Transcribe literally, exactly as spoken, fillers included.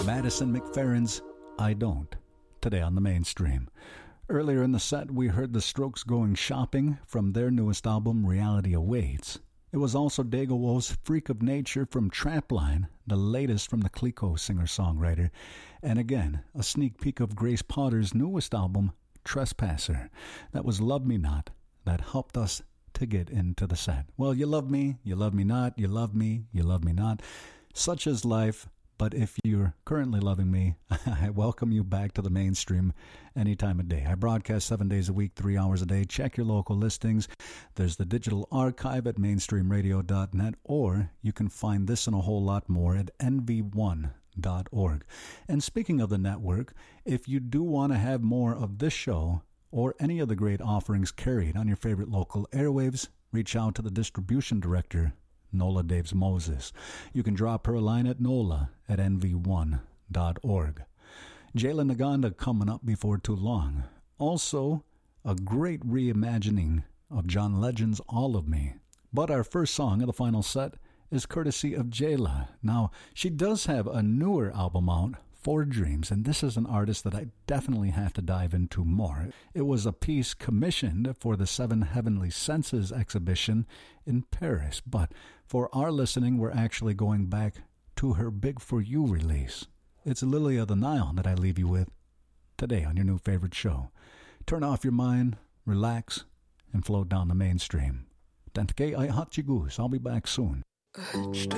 Madison McFerrin's I Don't, today on the Mainstream. Earlier in the set, we heard the Strokes going shopping from their newest album, Reality Awaits. It was also Dago Wolf's Freak of Nature from Trapline, the latest from the Clico singer-songwriter. And again, a sneak peek of Grace Potter's newest album, Trespasser. That was Love Me Not, that helped us to get into the set. Well, you love me, you love me not, you love me, you love me not. Such is life. But if you're currently loving me, I welcome you back to the Mainstream any time of day. I broadcast seven days a week, three hours a day. Check your local listings. There's the digital archive at mainstream radio dot net, or you can find this and a whole lot more at N V one dot org. And speaking of the network, if you do want to have more of this show or any of the great offerings carried on your favorite local airwaves, reach out to the distribution director, Nola Daves Moses. You can drop her a line at nola at N V one dot org. Jayla Naganda coming up before too long. Also, a great reimagining of John Legend's All of Me. But our first song of the final set is courtesy of Jayla. Now, she does have a newer album out, Four Dreams, and this is an artist that I definitely have to dive into more. It was a piece commissioned for the Seven Heavenly Senses exhibition in Paris, but for our listening, we're actually going back to her Big For You release. It's Lily of the Nile that I leave you with today on your new favorite show. Turn off your mind, relax, and float down the Mainstream. Tantke ay hatchigus. I'll be back soon. Je te